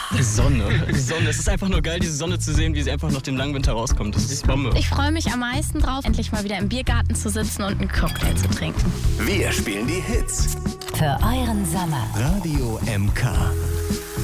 Sonne. Es ist einfach nur geil, diese Sonne zu sehen, wie sie einfach nach dem langen Winter rauskommt. Das ist Bombe. Ich freue mich am meisten drauf, endlich mal wieder im Biergarten zu sitzen und einen Cocktail zu trinken. Wir spielen die Hits. Für euren Sommer. Radio MK.